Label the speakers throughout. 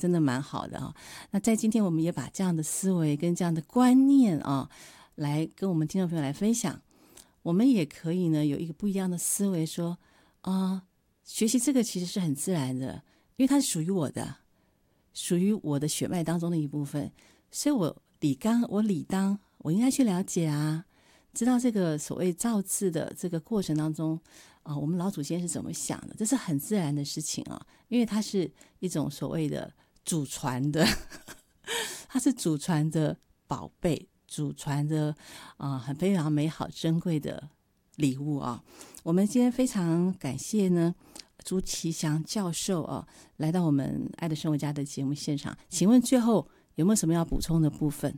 Speaker 1: 真的蛮好的啊。那在今天我们也把这样的思维跟这样的观念啊，来跟我们听众朋友来分享。我们也可以呢有一个不一样的思维说学习这个其实是很自然的，因为它是属于我的，属于我的血脉当中的一部分，所以我理当我应该去了解啊，知道这个所谓造字的这个过程当中我们老祖先是怎么想的，这是很自然的事情啊，因为它是一种所谓的祖传的它是祖传的宝贝，祖传的很非常美好珍贵的礼物啊。我们今天非常感谢呢朱其祥教授来到我们爱的生活家的节目现场，请问最后有没有什么要补充的部分？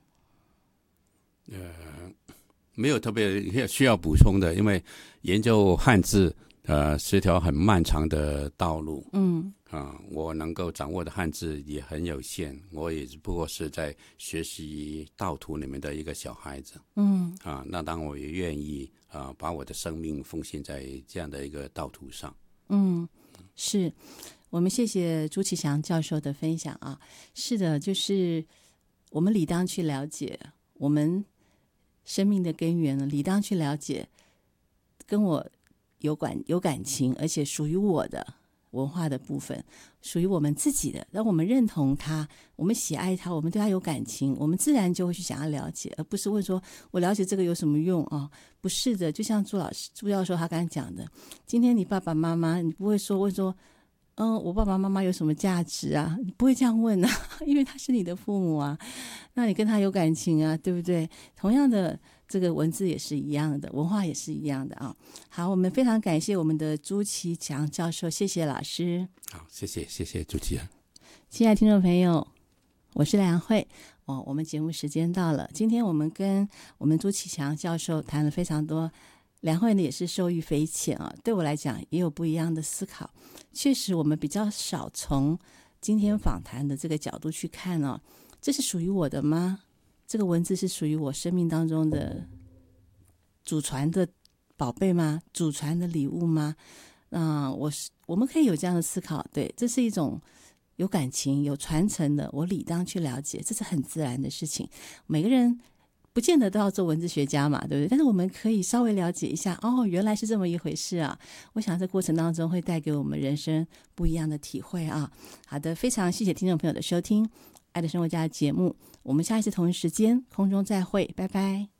Speaker 2: 没有特别需要补充的，因为研究汉字是条很漫长的道路。我能够掌握的汉字也很有限，我也只不过是在学习道途里面的一个小孩子。那当我也愿意把我的生命奉献在这样的一个道途上。
Speaker 1: 是，我们谢谢朱其祥教授的分享啊。是的，就是我们理当去了解我们生命的根源呢，理当去了解跟我有感情而且属于我的文化的部分，属于我们自己的，让我们认同它，我们喜爱它，我们对它有感情，我们自然就会去想要了解，而不是问说我了解这个有什么用不是的，就像朱教授他刚才讲的，今天你爸爸妈妈，你不会问说我爸爸妈妈有什么价值啊？你不会这样问啊，因为他是你的父母啊，那你跟他有感情啊，对不对？同样的，这个文字也是一样的，文化也是一样的啊。好，我们非常感谢我们的朱其祥教授，谢谢老师。
Speaker 2: 好，谢谢主持人。
Speaker 1: 亲爱的听众朋友，我是梁慧我们节目时间到了，今天我们跟我们朱其祥教授谈了非常多。梁慧呢也是受益匪浅对我来讲也有不一样的思考。确实我们比较少从今天访谈的这个角度去看这是属于我的吗？这个文字是属于我生命当中的祖传的宝贝吗？祖传的礼物吗？我们可以有这样的思考，对，这是一种有感情有传承的，我理当去了解，这是很自然的事情。每个人不见得都要做文字学家嘛，对不对？但是我们可以稍微了解一下原来是这么一回事啊。我想这过程当中会带给我们人生不一样的体会啊。好的，非常谢谢听众朋友的收听爱的生活家的节目，我们下一次同一时间空中再会，拜拜。